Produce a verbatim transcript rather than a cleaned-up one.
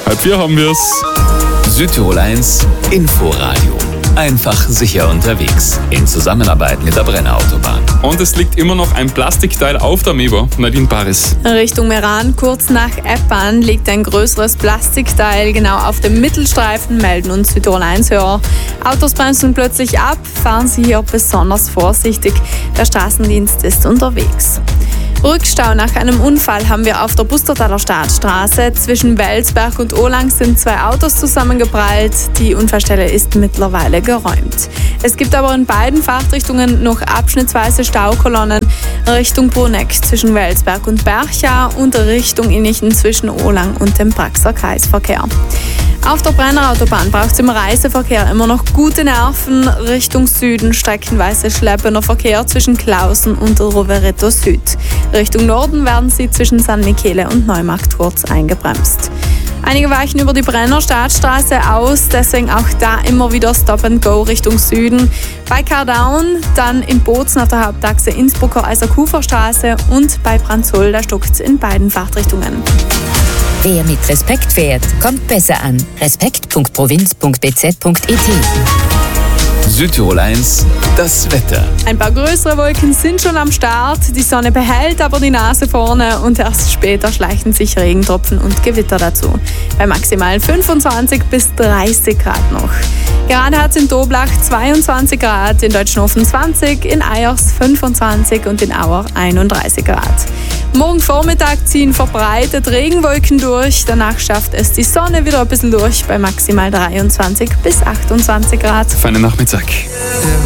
Halb vier haben wir's. Südtirol eins Inforadio. Einfach sicher unterwegs. In Zusammenarbeit mit der Brenner Autobahn. Und es liegt immer noch ein Plastikteil auf der Meber. Nadine Paris. Richtung Meran, kurz nach Eppan, liegt ein größeres Plastikteil genau auf dem Mittelstreifen, melden uns Südtirol eins Hörer. Autos bremsen plötzlich ab, fahren Sie hier besonders vorsichtig. Der Straßendienst ist unterwegs. Rückstau nach einem Unfall haben wir auf der Bustertaler Staatsstraße. Zwischen Welsberg und Olang sind zwei Autos zusammengeprallt. Die Unfallstelle ist mittlerweile geräumt. Es gibt aber in beiden Fahrtrichtungen noch abschnittsweise Staukolonnen Richtung Bruneck zwischen Welsberg und Bercha und Richtung Innichen zwischen Olang und dem Praxer Kreisverkehr. Auf der Brenner Autobahn braucht es im Reiseverkehr immer noch gute Nerven. Richtung Süden streckenweise schleppender Verkehr zwischen Klausen und Rovereto Süd. Richtung Norden werden sie zwischen San Michele und Neumarkt kurz eingebremst. Einige weichen über die Brenner Staatsstraße aus, deswegen auch da immer wieder Stop and Go Richtung Süden. Bei Cardown, dann in Bozen auf der Hauptachse Innsbrucker Eiserkuferstraße und bei Branzol, da stockt es in beiden Fahrtrichtungen. Wer mit Respekt fährt, kommt besser an. respekt punkt provinz punkt b z punkt i t. Südtirol eins, das Wetter. Ein paar größere Wolken sind schon am Start. Die Sonne behält aber die Nase vorne und erst später schleichen sich Regentropfen und Gewitter dazu. Bei maximalen fünfundzwanzig bis dreißig Grad noch. Gerade hat es in Toblach zweiundzwanzig Grad, in Deutschnofen zwanzig, in Eyers fünfundzwanzig und in Auer einunddreißig Grad. Morgen Vormittag ziehen verbreitet Regenwolken durch. Danach schafft es die Sonne wieder ein bisschen durch bei maximal dreiundzwanzig bis achtundzwanzig Grad. Feinen Nachmittag.